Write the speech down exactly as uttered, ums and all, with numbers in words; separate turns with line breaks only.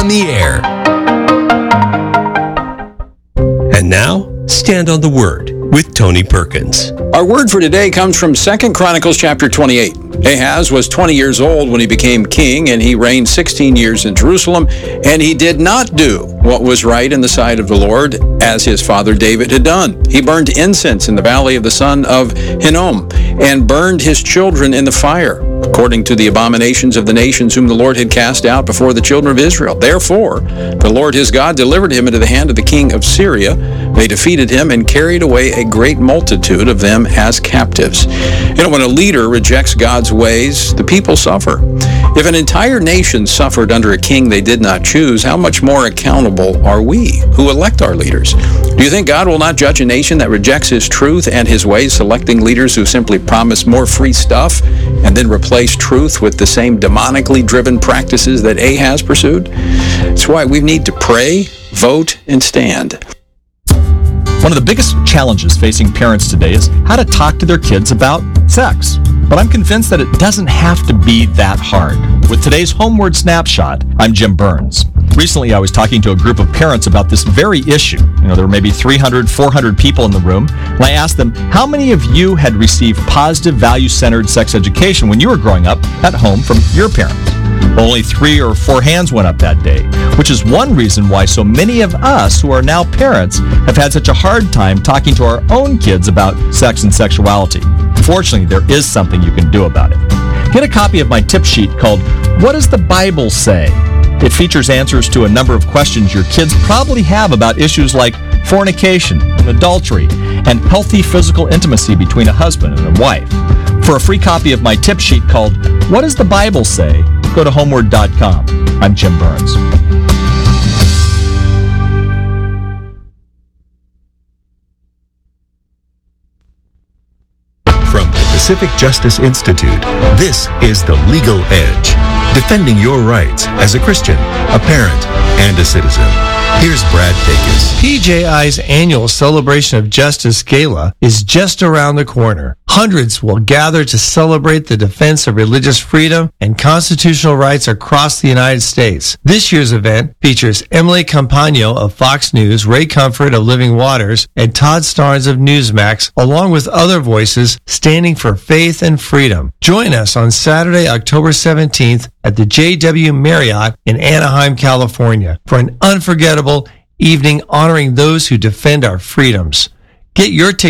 on the air. And now, Stand on the Word with Tony Perkins.
Our word for today comes from Second Chronicles chapter twenty-eight. Ahaz was twenty years old when he became king, and he reigned sixteen years in Jerusalem, and he did not do what was right in the sight of the Lord, as his father David had done. He burned incense in the valley of the son of Hinnom, and burned his children in the fire, according to the abominations of the nations whom the Lord had cast out before the children of Israel. Therefore, the Lord his God delivered him into the hand of the king of Syria. They defeated him and carried away a great multitude of them as captives. You know, when a leader rejects God's ways, the people suffer. If an entire nation suffered under a king they did not choose, how much more accountable are we who elect our leaders? Do you think God will not judge a nation that rejects his truth and his ways, selecting leaders who simply promise more free stuff and then replace truth with the same demonically driven practices that Ahaz pursued? That's why we need to pray, vote, and stand.
One of the biggest challenges facing parents today is how to talk to their kids about sex. But I'm convinced that it doesn't have to be that hard. With today's Homeward Snapshot, I'm Jim Burns. Recently, I was talking to a group of parents about this very issue. You know, there were maybe three hundred, four hundred people in the room, and I asked them, how many of you had received positive, value-centered sex education when you were growing up at home from your parents? Only three or four hands went up that day, which is one reason why so many of us who are now parents have had such a hard time talking to our own kids about sex and sexuality. Fortunately, there is something you can do about it. Get a copy of my tip sheet called What Does the Bible Say? It features answers to a number of questions your kids probably have about issues like fornication and adultery and healthy physical intimacy between a husband and a wife. For a free copy of my tip sheet called What Does the Bible Say? Go to homeward dot com. I'm Jim Burns.
From the Pacific Justice Institute, this is The Legal Edge, defending your rights as a Christian, a parent, and a citizen. Here's Brad Dacus.
P J I's annual Celebration of Justice Gala is just around the corner. Hundreds will gather to celebrate the defense of religious freedom and constitutional rights across the United States. This year's event features Emily Campagno of Fox News, Ray Comfort of Living Waters, and Todd Starnes of Newsmax, along with other voices standing for faith and freedom. Join us on Saturday, October seventeenth at the J W Marriott in Anaheim, California for an unforgettable evening honoring those who defend our freedoms. Get your ticket